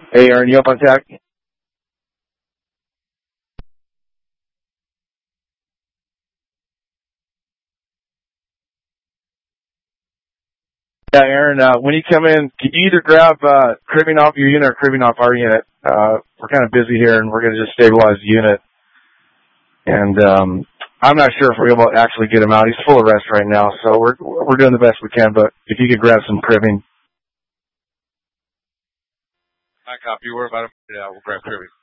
Hey, Aaron, you up on tack? Yeah, Aaron, when you come in, can you either grab cribbing off your unit or cribbing off our unit? We're kind of busy here, and we're going to just stabilize the unit. And I'm not sure if we're able to actually get him out. He's full arrest right now, so we're doing the best we can. But if you could grab some cribbing. I copy. Worry about him. Yeah, we'll grab cribbing.